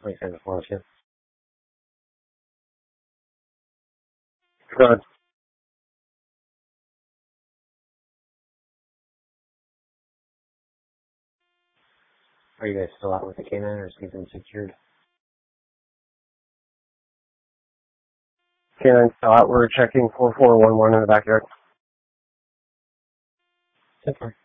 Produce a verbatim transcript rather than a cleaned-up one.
twenty-seven four two. Go ahead. Are you guys still out with the canine or is he been secured? Canine still out. We're checking four four one one in the backyard. ten four.